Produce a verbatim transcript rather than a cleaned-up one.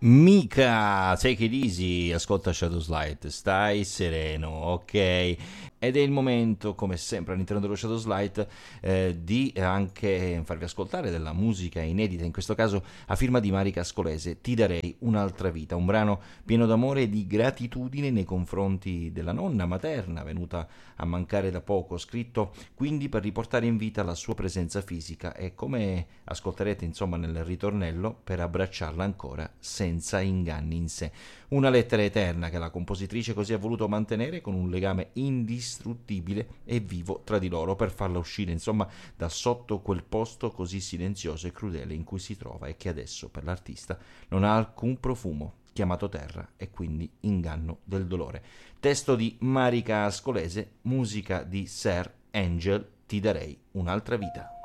Mica, take it easy, ascolta Shadows Light, stai sereno, ok? Ed è il momento, come sempre all'interno dello Shadows Light, eh, di anche farvi ascoltare della musica inedita, in questo caso a firma di Marica Ascolese, Ti darei un'altra vita, un brano pieno d'amore e di gratitudine nei confronti della nonna materna, venuta a mancare da poco, scritto quindi per riportare in vita la sua presenza fisica e, come ascolterete insomma nel ritornello, per abbracciarla ancora senza inganni in sé. Una lettera eterna che la compositrice così ha voluto mantenere con un legame indistruttibile e vivo tra di loro per farla uscire insomma da sotto quel posto così silenzioso e crudele in cui si trova e che adesso per l'artista non ha alcun profumo, chiamato terra e quindi inganno del dolore. Testo di Marica Ascolese, musica di Sir Angel, Ti darei un'altra vita.